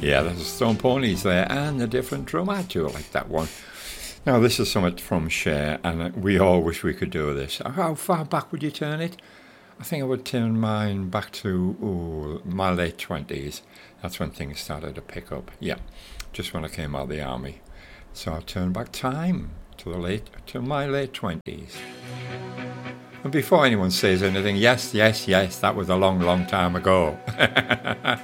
Yeah, there's Stone Ponies there, and a different drum. I do like that one. Now, this is something from Cher, and we all wish we could do this. How far back would you turn it? I think I would turn mine back to my late 20s. That's when things started to pick up. Yeah, just when I came out of the army. So I'll turn back time to my late 20s. And before anyone says anything, yes, that was a long, long time ago.